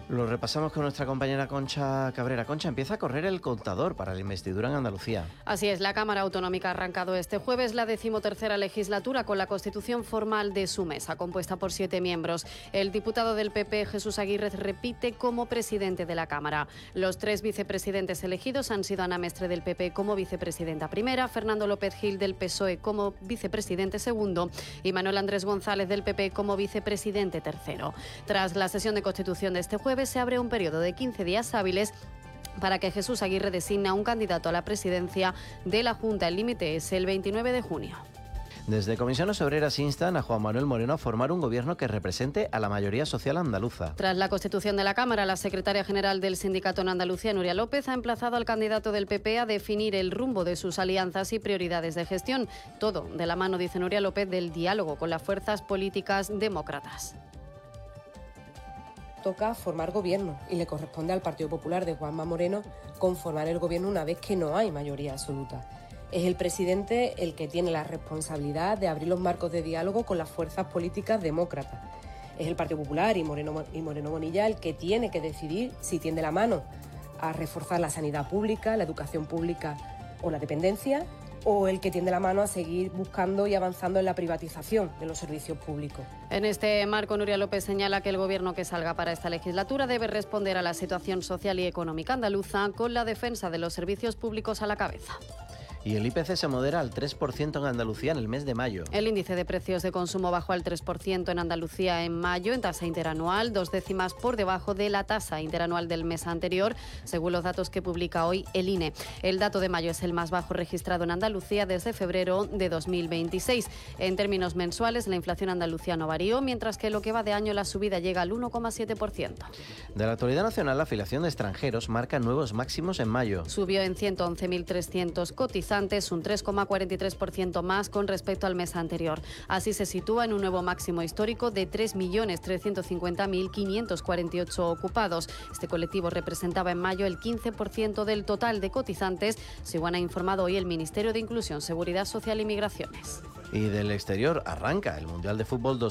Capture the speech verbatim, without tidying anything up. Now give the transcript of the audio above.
Lo repasamos con nuestra compañera Concha Cabrera. Concha, empieza a correr el contador para la investidura en Andalucía. Así es, la Cámara Autonómica ha arrancado este jueves la decimotercera legislatura con la constitución formal de su mesa, compuesta por siete miembros. El diputado del P P, Jesús Aguirre, repite como presidente de la Cámara. Los tres vicepresidentes elegidos han sido Ana Mestre del P P como vicepresidenta primera, Fernando López Gil del P S O E como vicepresidente segundo y Manuel Andrés González del P P como vicepresidente tercero. Tras la sesión de constitución de este jueves, se abre un periodo de quince días hábiles para que Jesús Aguirre designe a un candidato a la presidencia de la Junta. El límite es el veintinueve de junio. Desde Comisiones Obreras instan a Juan Manuel Moreno a formar un gobierno que represente a la mayoría social andaluza. Tras la constitución de la Cámara, la secretaria general del sindicato en Andalucía, Nuria López, ha emplazado al candidato del P P a definir el rumbo de sus alianzas y prioridades de gestión. Todo de la mano, dice Nuria López, del diálogo con las fuerzas políticas demócratas. Toca formar gobierno y le corresponde al Partido Popular de Juanma Moreno conformar el gobierno una vez que no hay mayoría absoluta. Es el presidente el que tiene la responsabilidad de abrir los marcos de diálogo con las fuerzas políticas demócratas. Es el Partido Popular y Moreno, y Moreno Bonilla el que tiene que decidir si tiende la mano a reforzar la sanidad pública, la educación pública o la dependencia, o el que tiende la mano a seguir buscando y avanzando en la privatización de los servicios públicos. En este marco, Nuria López señala que el gobierno que salga para esta legislatura debe responder a la situación social y económica andaluza con la defensa de los servicios públicos a la cabeza. Y el I P C se modera al tres por ciento en Andalucía en el mes de mayo. El índice de precios de consumo bajó al tres por ciento en Andalucía en mayo en tasa interanual, dos décimas por debajo de la tasa interanual del mes anterior, según los datos que publica hoy el I N E. El dato de mayo es el más bajo registrado en Andalucía desde febrero de dos mil veintiséis. En términos mensuales, la inflación andalucía no varió, mientras que lo que va de año la subida llega al uno coma siete por ciento. De la actualidad nacional, la afiliación de extranjeros marca nuevos máximos en mayo. Subió en ciento once mil trescientos cotizantes, un tres coma cuarenta y tres por ciento más con respecto al mes anterior. Así se sitúa en un nuevo máximo histórico de tres millones trescientos cincuenta mil quinientos cuarenta y ocho ocupados. Este colectivo representaba en mayo el quince por ciento del total de cotizantes, según ha informado hoy el Ministerio de Inclusión, Seguridad Social y Migraciones. Y del exterior arranca el Mundial de Fútbol dos